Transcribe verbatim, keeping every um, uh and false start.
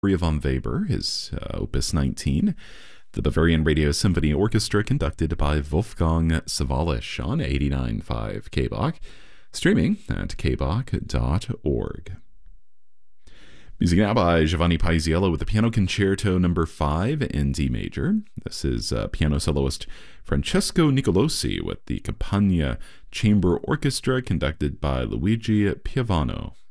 Maria von Weber, his uh, Opus nineteen, the Bavarian Radio Symphony Orchestra conducted by Wolfgang Sawallisch on eighty-nine point five K B O C, streaming at k b o c dot org. Music now by Giovanni Paisiello with the Piano Concerto number five in D major. This is uh, piano soloist Francesco Nicolosi with the Campagna Chamber Orchestra conducted by Luigi Piovano.